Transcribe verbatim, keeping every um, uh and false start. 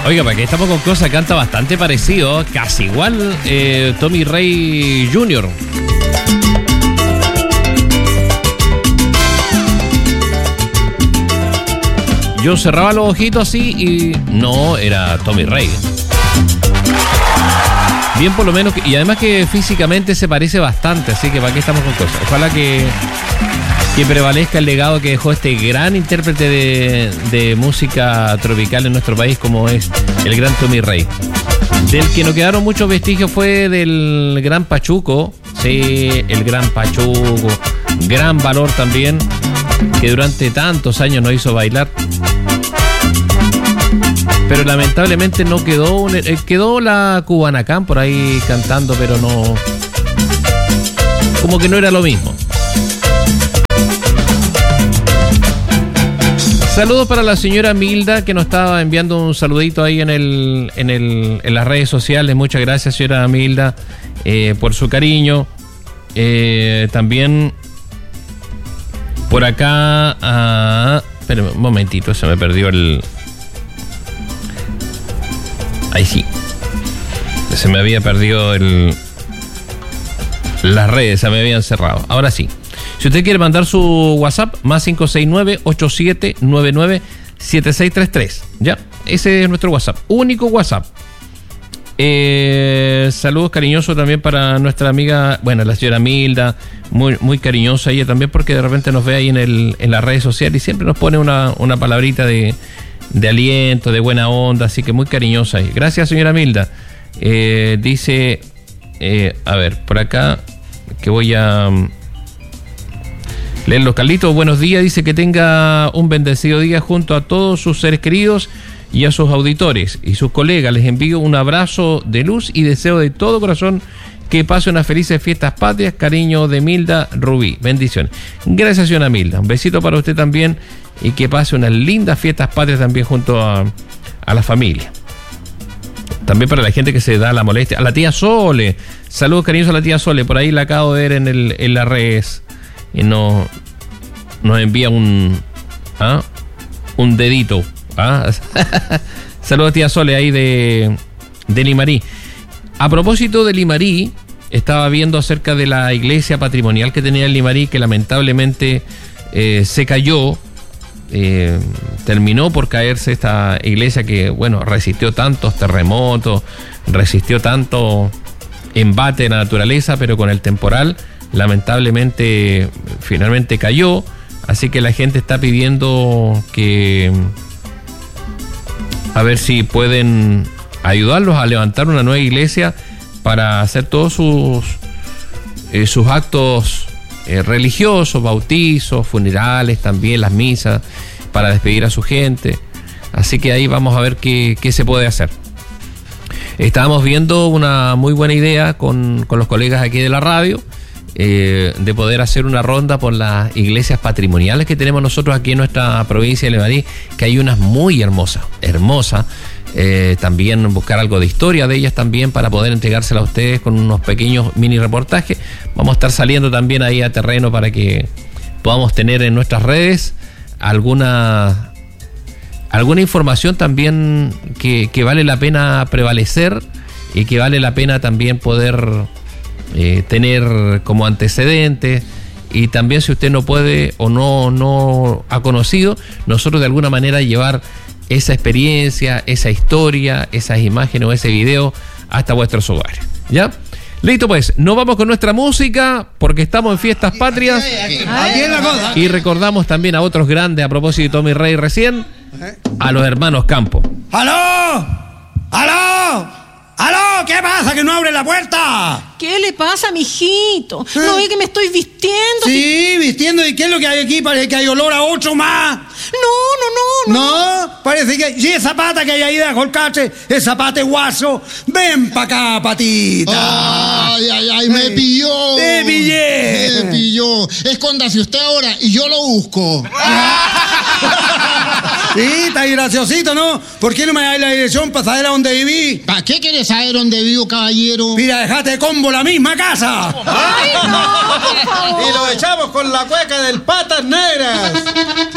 Oiga, para que estamos con cosas, canta bastante parecido, casi igual eh, Tommy Rey junior Yo cerraba los ojitos así y no era Tommy Rey. Bien, por lo menos, y además que físicamente se parece bastante, así que para qué estamos con cosas. Ojalá que, que prevalezca el legado que dejó este gran intérprete de, de música tropical en nuestro país, como es el gran Tommy Rey. Del que no quedaron muchos vestigios fue del gran Pachuco, sí, el gran Pachuco, gran valor también, que durante tantos años nos hizo bailar. Pero lamentablemente no quedó, un, eh, quedó la Cubanacán por ahí cantando, pero no, como que no era lo mismo. Saludos para la señora Milda, que nos estaba enviando un saludito ahí en el, en el, en las redes sociales. Muchas gracias, señora Milda, eh, por su cariño. Eh, también por acá, ah, espérame un momentito, se me perdió el... Ahí sí. Se me había perdido el... Las redes, se me habían cerrado. Ahora sí. Si usted quiere mandar su WhatsApp, más cinco seis nueve, ocho siete nueve nueve, siete seis tres tres. ¿Ya? Ese es nuestro WhatsApp. Único WhatsApp. Eh, saludos cariñosos también para nuestra amiga, bueno, la señora Milda. Muy, muy cariñosa ella también, porque de repente nos ve ahí en, el, en las redes sociales y siempre nos pone una, una palabrita de... de aliento, de buena onda, así que muy cariñosa. Gracias, señora Milda. Eh, dice, eh, a ver, por acá, que voy a um, leerlo. Carlitos, buenos días, dice que tenga un bendecido día junto a todos sus seres queridos y a sus auditores y sus colegas. Les envío un abrazo de luz y deseo de todo corazón que pase unas felices fiestas patrias. Cariño de Milda Rubí. Bendiciones. Gracias, señora Milda. Un besito para usted también y que pase unas lindas fiestas patrias también junto a, a la familia. También para la gente que se da la molestia. A la tía Sole. Saludos cariñosos a la tía Sole. Por ahí la acabo de ver en, el, en las redes. Y nos, nos envía un, ¿ah? un dedito. ¿Ah? Saludos tía Sole ahí de, de Limarí. A propósito de Limarí, estaba viendo acerca de la iglesia patrimonial que tenía en Limarí, que lamentablemente eh, se cayó. Eh, terminó por caerse esta iglesia que, bueno, resistió tantos terremotos, resistió tanto embate de la naturaleza, pero con el temporal lamentablemente finalmente cayó. Así que la gente está pidiendo que a ver si pueden ayudarlos a levantar una nueva iglesia para hacer todos sus eh, sus actos Eh, religiosos, bautizos, funerales, también las misas para despedir a su gente. Así que ahí vamos a ver qué, qué se puede hacer. Estábamos viendo una muy buena idea con, con los colegas aquí de la radio, eh, de poder hacer una ronda por las iglesias patrimoniales que tenemos nosotros aquí en nuestra provincia de Limarí, que hay unas muy hermosas, hermosas. Eh, también buscar algo de historia de ellas también para poder entregárselas a ustedes con unos pequeños mini reportajes. Vamos a estar saliendo también ahí a terreno para que podamos tener en nuestras redes alguna alguna información también que, que vale la pena prevalecer y que vale la pena también poder eh, tener como antecedentes. Y también, si usted no puede o no, no ha conocido, nosotros de alguna manera llevar esa experiencia, esa historia, esas imágenes o ese video hasta vuestros hogares. ¿Ya? Listo, pues, nos vamos con nuestra música porque estamos en fiestas patrias. Y recordamos también a otros grandes, a propósito de Tommy Rey recién, a los hermanos Campo. ¡Aló! ¡Aló! ¡Aló! ¿Qué pasa? ¿Que no abre la puerta? ¿Qué le pasa, mijito? ¿Eh? ¿No ve que me estoy vistiendo? Sí, vistiendo. ¿Y qué es lo que hay aquí? Parece que hay olor a ocho más. No, no, no, no. ¿No? Parece que... Sí, esa pata que hay ahí de Colcache, esa pata de guaso. Ven pa' acá, patita. Ay, ay, ay, me pilló. Te pillé. Me pilló. Escóndase usted ahora y yo lo busco. Sí, está ahí graciosito, ¿no? ¿Por qué no me dais la dirección para saber a dónde viví? ¿Para qué quieres saber dónde vivo, caballero? Mira, dejate de combo la misma casa. Ay, no, por favor. Y lo echamos con la cueca del Patas Negras.